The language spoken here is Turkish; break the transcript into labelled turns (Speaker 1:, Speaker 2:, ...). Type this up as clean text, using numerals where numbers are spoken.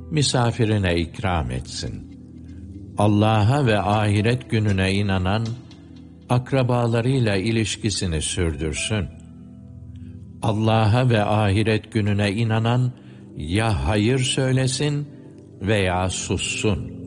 Speaker 1: misafirine ikram etsin. Allah'a ve ahiret gününe inanan, akrabalarıyla ilişkisini sürdürsün. Allah'a ve ahiret gününe inanan, ya hayır söylesin veya sussun.